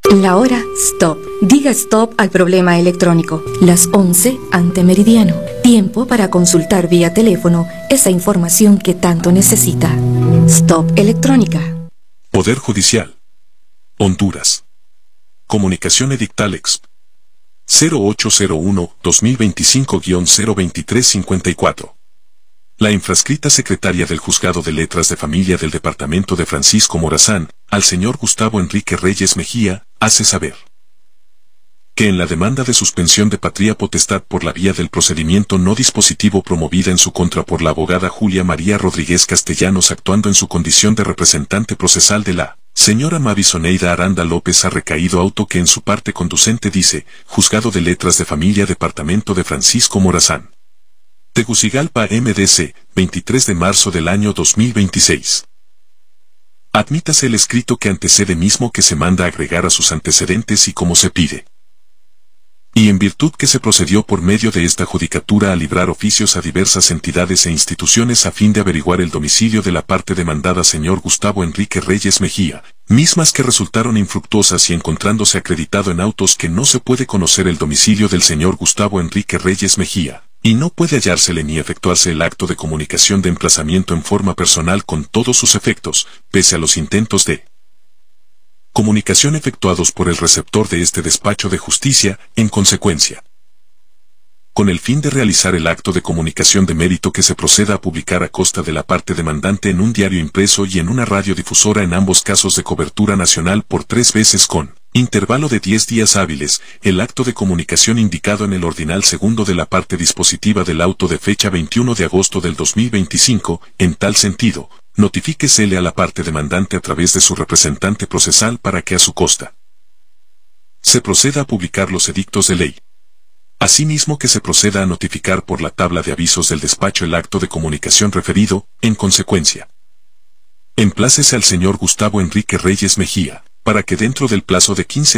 La hora, stop. Diga stop al problema electrónico. Las 11 ante meridiano. Tiempo para consultar vía teléfono esa información que tanto necesita. Stop electrónica. Poder Judicial. Honduras. Comunicación Edictal Exp. 0801-2025-02354. La infrascrita secretaria del Juzgado de Letras de Familia del Departamento de Francisco Morazán, al señor Gustavo Enrique Reyes Mejía, hace saber que en la demanda de suspensión de patria potestad por la vía del procedimiento no dispositivo promovida en su contra por la abogada Julia María Rodríguez Castellanos actuando en su condición de representante procesal de la señora Mavisoneida Aranda López ha recaído auto que en su parte conducente dice, Juzgado de Letras de Familia Departamento de Francisco Morazán. Tegucigalpa MDC, 23 de marzo del año 2026. Admítase el escrito que antecede mismo que se manda agregar a sus antecedentes y como se pide. Y en virtud que se procedió por medio de esta judicatura a librar oficios a diversas entidades e instituciones a fin de averiguar el domicilio de la parte demandada señor Gustavo Enrique Reyes Mejía, mismas que resultaron infructuosas y encontrándose acreditado en autos que no se puede conocer el domicilio del señor Gustavo Enrique Reyes Mejía, y no puede hallársele ni efectuarse el acto de comunicación de emplazamiento en forma personal con todos sus efectos, pese a los intentos de comunicación efectuados por el receptor de este despacho de justicia, en consecuencia. Con el fin de realizar el acto de comunicación de mérito que se proceda a publicar a costa de la parte demandante en un diario impreso y en una radiodifusora en ambos casos de cobertura nacional por 3 veces con intervalo de 10 días hábiles, el acto de comunicación indicado en el ordinal segundo de la parte dispositiva del auto de fecha 21 de agosto del 2025, en tal sentido, notifíquesele a la parte demandante a través de su representante procesal para que a su costa se proceda a publicar los edictos de ley. Asimismo que se proceda a notificar por la tabla de avisos del despacho el acto de comunicación referido, en consecuencia. Emplácese al señor Gustavo Enrique Reyes Mejía, para que dentro del plazo de 15